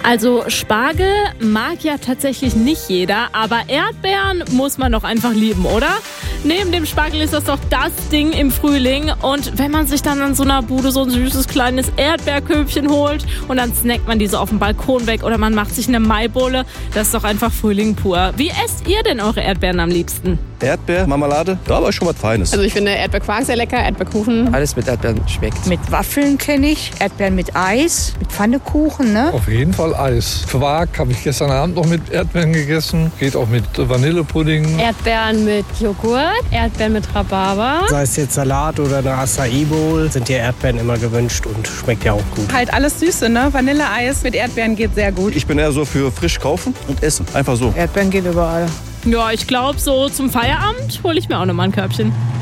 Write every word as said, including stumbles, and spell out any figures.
Also Spargel mag ja tatsächlich nicht jeder, aber Erdbeeren muss man doch einfach lieben, oder? Neben dem Spargel ist das doch das Ding im Frühling. Und wenn man sich dann an so einer Bude so ein süßes kleines Erdbeerköpfchen holt und dann snackt man die so auf dem Balkon weg oder man macht sich eine Maibohle, das ist doch einfach Frühling pur. Wie esst ihr denn eure Erdbeeren am liebsten? Erdbeer, Marmelade, da war schon was Feines. Also ich finde Erdbeerquark sehr lecker, Erdbeerkuchen. Alles mit Erdbeeren schmeckt. Mit Waffeln kenne ich, Erdbeeren mit Eis, mit Pfannekuchen, ne? Auf jeden Fall Eis. Quark habe ich gestern Abend noch mit Erdbeeren gegessen. Geht auch mit Vanillepudding. Erdbeeren mit Joghurt, Erdbeeren mit Rhabarber. Sei es jetzt Salat oder eine Acai Bowl, sind die Erdbeeren immer gewünscht und schmeckt ja auch gut. Halt alles Süße, ne? Vanilleeis mit Erdbeeren geht sehr gut. Ich bin eher so für frisch kaufen und essen. Einfach so. Erdbeeren geht überall. Ja, ich glaube, so zum Feierabend hole ich mir auch noch mal ein Körbchen.